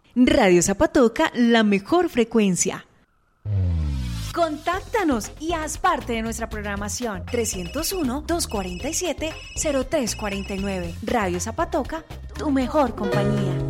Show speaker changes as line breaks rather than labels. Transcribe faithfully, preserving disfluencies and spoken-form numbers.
Radio Zapatoca, la mejor frecuencia. Contáctanos y haz parte de nuestra programación. trescientos uno, doscientos cuarenta y siete, cero tres cuarenta y nueve. Radio Zapatoca, tu mejor compañía.